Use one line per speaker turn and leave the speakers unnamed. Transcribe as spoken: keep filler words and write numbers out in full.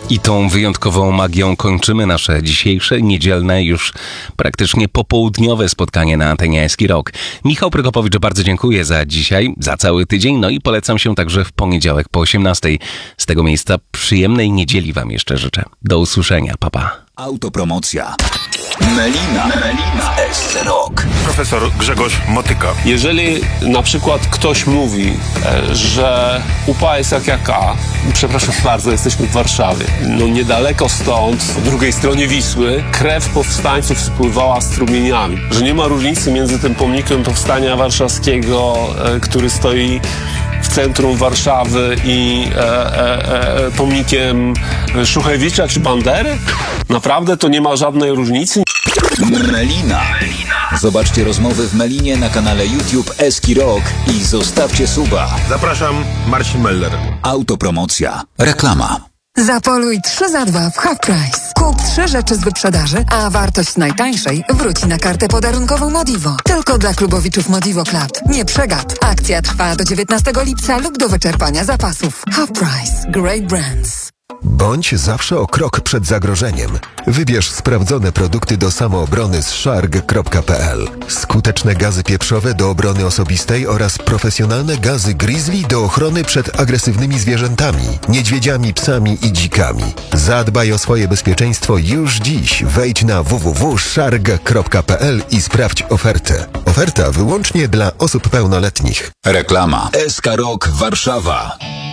I tą wyjątkową magią kończymy nasze dzisiejsze, niedzielne, już praktycznie popołudniowe spotkanie na antenie Eski Rock. Michał Prokopowicz, bardzo dziękuję za dzisiaj, za cały tydzień, no i polecam się także w poniedziałek po osiemnastej. Z tego miejsca przyjemnej niedzieli wam jeszcze życzę. Do usłyszenia, pa pa.
Autopromocja. Melina, Melina, Eski Rock.
Profesor Grzegorz Motyka.
Jeżeli na przykład ktoś mówi, że U P A jest jak jak A, przepraszam bardzo, jesteśmy w Warszawie. No niedaleko stąd, po drugiej stronie Wisły, krew powstańców spływała strumieniami. Że nie ma różnicy między tym pomnikiem powstania warszawskiego, który stoi w centrum Warszawy i e, e, e, pomnikiem Szuchewicza czy Bandery? Naprawdę to nie ma żadnej różnicy?
Melina. Zobaczcie rozmowy w Melinie na kanale YouTube Eski Rock i zostawcie suba.
Zapraszam, Marcin Meller.
Autopromocja. Reklama.
Zapoluj trzy za dwa w Half Price. Kup trzy rzeczy z wyprzedaży, a wartość najtańszej wróci na kartę podarunkową Modivo. Tylko dla klubowiczów Modivo Club. Nie przegap. Akcja trwa do dziewiętnastego lipca lub do wyczerpania zapasów. Half Price. Great brands.
Bądź zawsze o krok przed zagrożeniem. Wybierz sprawdzone produkty do samoobrony z szarg kropka p l. Skuteczne gazy pieprzowe do obrony osobistej oraz profesjonalne gazy Grizzly do ochrony przed agresywnymi zwierzętami, niedźwiedziami, psami i dzikami. Zadbaj o swoje bezpieczeństwo już dziś. Wejdź na w w w kropka szarg kropka p l i sprawdź ofertę. Oferta wyłącznie dla osób pełnoletnich.
Reklama. Eska Rock Warszawa.